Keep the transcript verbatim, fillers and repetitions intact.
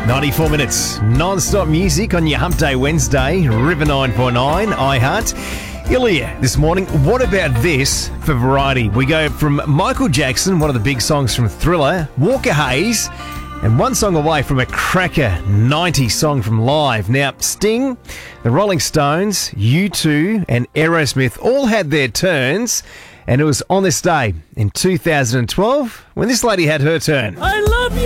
ninety-four minutes non-stop music on your Hump Day Wednesday, River nine point nine, iHeart. Ilya, this morning, what about this for variety? We go from Michael Jackson, one of the big songs from Thriller, Walker Hayes, and one song away from a cracker nineties song from Live. Now, Sting, the Rolling Stones, U two and Aerosmith all had their turns, and it was on this day in two thousand twelve when this lady had her turn. I love you.